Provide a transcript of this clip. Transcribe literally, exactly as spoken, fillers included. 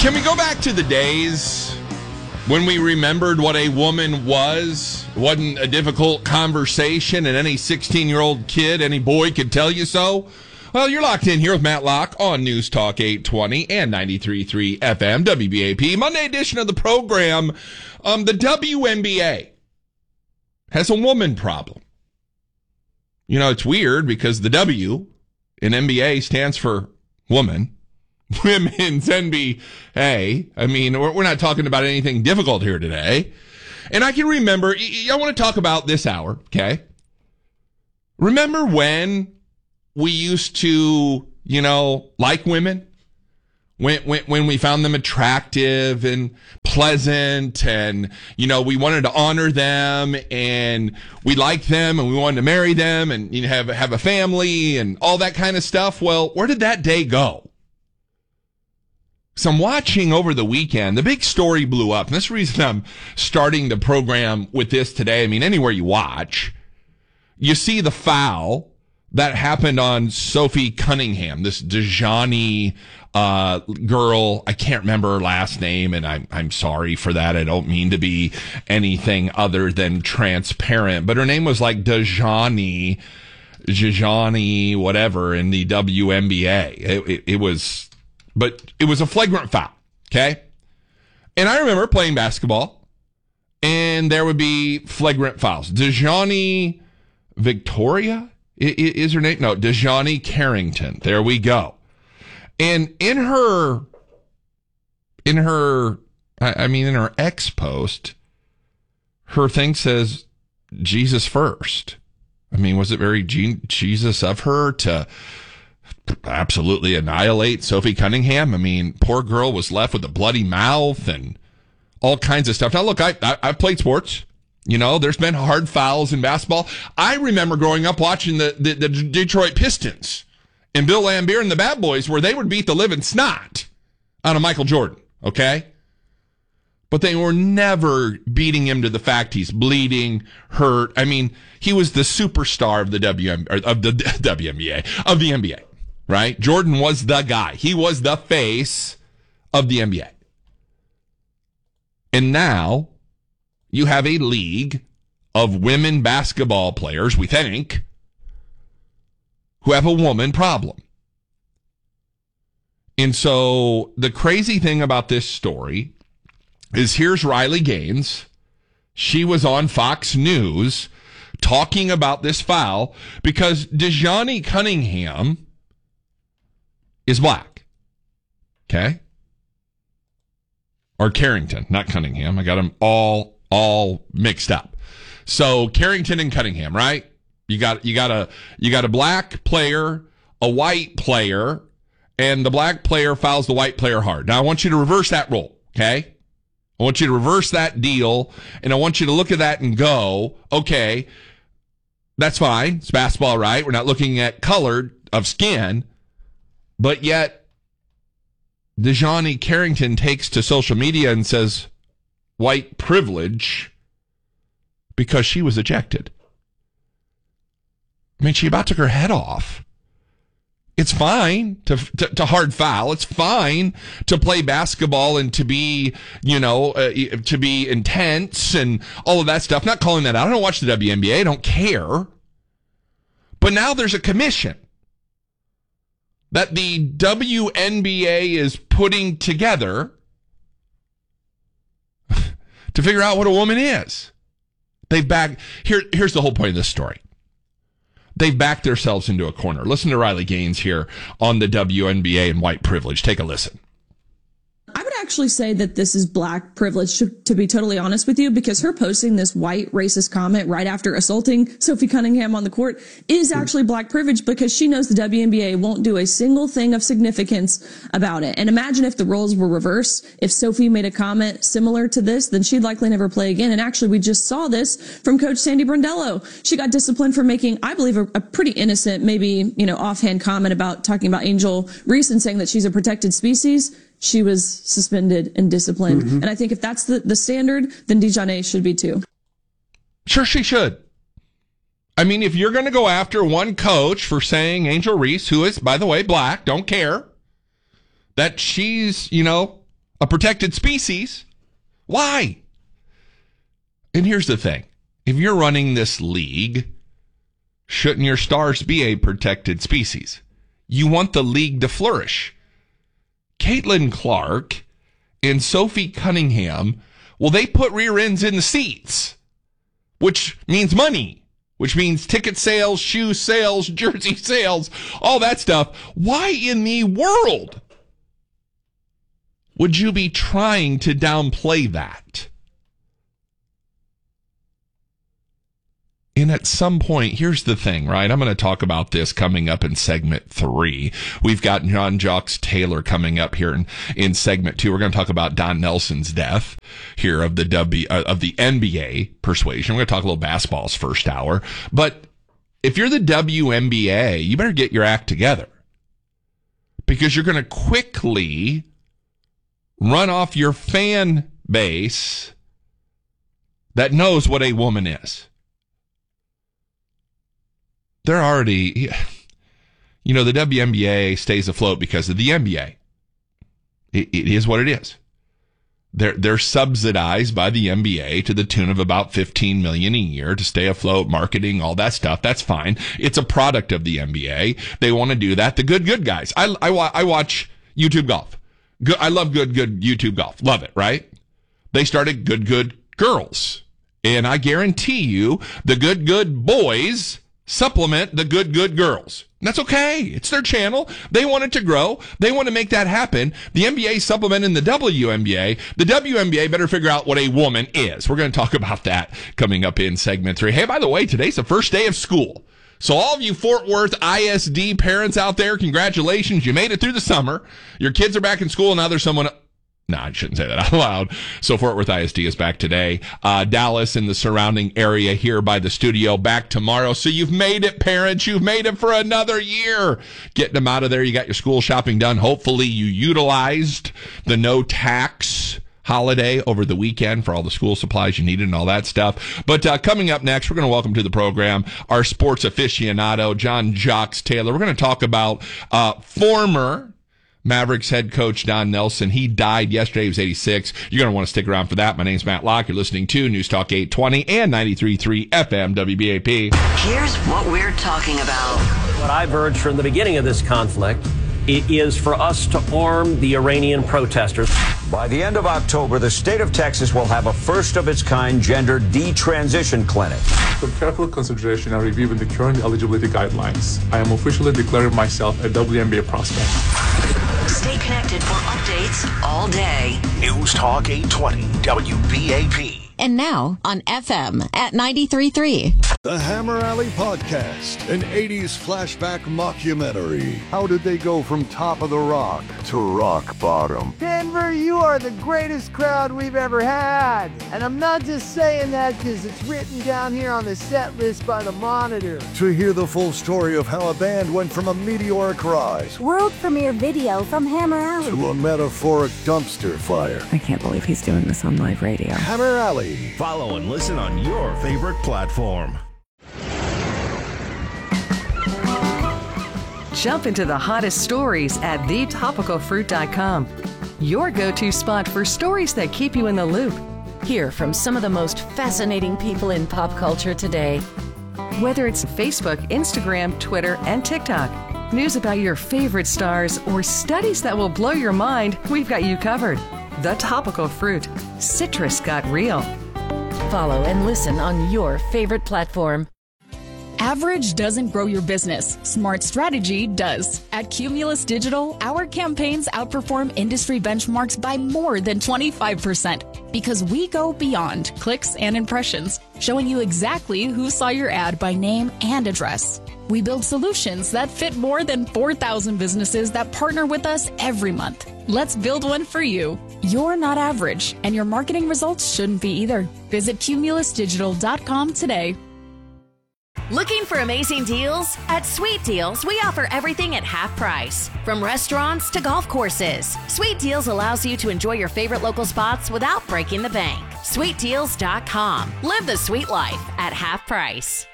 Can we go back to the days when we remembered what a woman was? It wasn't a difficult conversation, and any sixteen-year-old kid, any boy could tell you so? Well, you're locked in here with Matt Locke on News Talk eight twenty and ninety-three point three F M, W B A P. Monday edition of the program. Um, the W N B A has a woman problem. You know, it's weird because the W in N B A stands for woman. Women's N B A. I mean, we're not talking about anything difficult here today. And I can remember, I want to talk about this hour, okay? Remember when we used to, you know, like women? When, when, when we found them attractive and pleasant and, you know, we wanted to honor them and we liked them and we wanted to marry them and, you know, have, have a family and all that kind of stuff. Well, where did that day go? So I'm watching over the weekend. The big story blew up. And that's the reason I'm starting the program with this today. I mean, anywhere you watch, you see the foul that happened on Sophie Cunningham, this DeJohnny uh, girl. I can't remember her last name, and I'm, I'm sorry for that. I don't mean to be anything other than transparent. But her name was like DeJohnny, DeJohnny, whatever, in the W N B A. It, it, it was... But it was a flagrant foul, okay? And I remember playing basketball, and there would be flagrant fouls. DeJohnny Victoria is her name? No, DeJohnny Carrington. There we go. And in her, in her, I mean, in her X post, her thing says, Jesus first. I mean, was it very Jesus of her to absolutely annihilate Sophie Cunningham? I mean, poor girl was left with a bloody mouth and all kinds of stuff. Now, look, I, I, I've played sports. You know, there's been hard fouls in basketball. I remember growing up watching the, the, the Detroit Pistons and Bill Laimbeer and the Bad Boys where they would beat the living snot out of Michael Jordan, okay? But they were never beating him to the fact he's bleeding, hurt. I mean, he was the superstar of the W M, or of the W N B A, of the N B A. Right? Jordan was the guy. He was the face of the N B A. And now you have a league of women basketball players, we think, who have a woman problem. And so the crazy thing about this story is here's Riley Gaines. She was on Fox News talking about this foul because DeJohnny Cunningham is black. Okay? Or Carrington, not Cunningham. I got them all all mixed up. So Carrington and Cunningham, right? You got you got a you got a black player, a white player, and the black player fouls the white player hard. Now I want you to reverse that role, okay? I want you to reverse that deal, and I want you to look at that and go, okay, that's fine. It's basketball, right? We're not looking at color of skin. But yet, DeJohnny Carrington takes to social media and says, white privilege, because she was ejected. I mean, she about took her head off. It's fine to, to, to hard foul. It's fine to play basketball and to be, you know, uh, to be intense and all of that stuff. Not calling that out. I don't watch the W N B A. I don't care. But now there's a commission that the W N B A is putting together to figure out what a woman is. They've backed, here, here's the whole point of this story. They've backed themselves into a corner. Listen to Riley Gaines here on the W N B A and white privilege. Take a listen. I would actually say that this is black privilege, to, to be totally honest with you, because her posting this white racist comment right after assaulting Sophie Cunningham on the court is actually black privilege because she knows the W N B A won't do a single thing of significance about it. And imagine if the roles were reversed. If Sophie made a comment similar to this, then she'd likely never play again. And actually, we just saw this from Coach Sandy Brondello. She got disciplined for making, I believe, a, a pretty innocent, maybe, you know, offhand comment about talking about Angel Reese and saying that she's a protected species. She was suspended and disciplined. Mm-hmm. And I think if that's the, the standard, then DeJohnny should be too. Sure, she should. I mean, if you're going to go after one coach for saying Angel Reese, who is, by the way, black, don't care, that she's, you know, a protected species. Why? And here's the thing. If you're running this league, shouldn't your stars be a protected species? You want the league to flourish. Caitlin Clark and Sophie Cunningham, well, they put rear ends in the seats, which means money, which means ticket sales, shoe sales, jersey sales, all that stuff. Why in the world would you be trying to downplay that? And at some point, here's the thing, right? I'm going to talk about this coming up in segment three. We've got John Jocks Taylor coming up here in, in segment two. We're going to talk about Don Nelson's death here of the W uh, of the N B A persuasion. We're going to talk a little basketball's first hour. But if you're the W N B A, you better get your act together, because you're going to quickly run off your fan base that knows what a woman is. They're already, you know, the W N B A stays afloat because of the N B A. It, it is what it is. They're, they're subsidized by the N B A to the tune of about fifteen million dollars a year to stay afloat, marketing, all that stuff. That's fine. It's a product of the N B A. They want to do that. The good, good guys. I, I, I watch YouTube golf. Good, I love good, good YouTube golf. Love it, right? They started Good, Good Girls. And I guarantee you the good, good boys supplement the good, good girls. That's okay. It's their channel. They want it to grow. They want to make that happen. The N B A supplementing the W N B A. The W N B A better figure out what a woman is. We're going to talk about that coming up in segment three. Hey, by the way, today's the first day of school. So all of you Fort Worth I S D parents out there, congratulations. You made it through the summer. Your kids are back in school. Now there's someone... No, I shouldn't say that out loud. So Fort Worth I S D is back today. Uh, Dallas and the surrounding area here by the studio back tomorrow. So you've made it, parents. You've made it for another year. Getting them out of there. You got your school shopping done. Hopefully you utilized the no tax holiday over the weekend for all the school supplies you needed and all that stuff. But uh, coming up next, we're going to welcome to the program our sports aficionado, John Jocks Taylor. We're going to talk about uh, former Mavericks head coach Don Nelson. He died yesterday. He was eighty-six. You're going to want to stick around for that. My name's Matt Locke. You're listening to News Talk eight twenty and ninety-three point three F M W B A P. Here's what we're talking about. What I've urged from the beginning of this conflict it is for us to arm the Iranian protesters. By the end of October, the state of Texas will have a first-of-its-kind gender detransition clinic. From careful consideration and reviewing the current eligibility guidelines, I am officially declaring myself a W N B A prospect. Stay connected for updates all day. News Talk eight twenty W B A P. And now on F M at ninety-three point three. The Hammer Alley Podcast, an eighties flashback mockumentary. How did they go from top of the rock to rock bottom? Denver, you are the greatest crowd we've ever had. And I'm not just saying that because it's written down here on the set list by the Monitor. To hear the full story of how a band went from a meteoric rise, world premiere video from Hammer Alley, to a metaphoric dumpster fire. I can't believe he's doing this on live radio. Hammer Alley. Follow and listen on your favorite platform. Jump into the hottest stories at the topical fruit dot com. Your go-to spot for stories that keep you in the loop. Hear from some of the most fascinating people in pop culture today. Whether it's Facebook, Instagram, Twitter, and TikTok, news about your favorite stars, or studies that will blow your mind, we've got you covered. The Topical Fruit. Citrus got real. Follow and listen on your favorite platform. Average doesn't grow your business. Smart strategy does. At Cumulus Digital, our campaigns outperform industry benchmarks by more than twenty-five percent because we go beyond clicks and impressions, showing you exactly who saw your ad by name and address. We build solutions that fit more than four thousand businesses that partner with us every month. Let's build one for you. You're not average, and your marketing results shouldn't be either. Visit cumulus digital dot com today. Looking for amazing deals? At Sweet Deals, we offer everything at half price. From restaurants to golf courses, Sweet Deals allows you to enjoy your favorite local spots without breaking the bank. sweet deals dot com. Live the sweet life at half price.